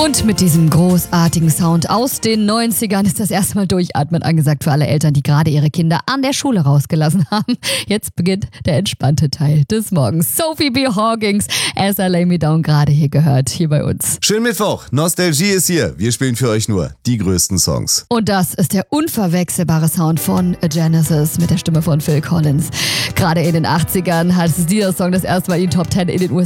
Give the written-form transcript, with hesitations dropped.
Und mit diesem großartigen Sound aus den 90ern ist das erste Mal Durchatmen angesagt für alle Eltern, die gerade ihre Kinder an der Schule rausgelassen haben. Jetzt beginnt der entspannte Teil des Morgens. Sophie B. Hawkins, As I Lay Me Down, gerade hier gehört, hier bei uns. Schönen Mittwoch, Nostalgie ist hier. Wir spielen für euch nur die größten Songs. Und das ist der unverwechselbare Sound von Genesis mit der Stimme von Phil Collins. Gerade in den 80ern hat dieser Song das erste Mal in die Top 10 in den USA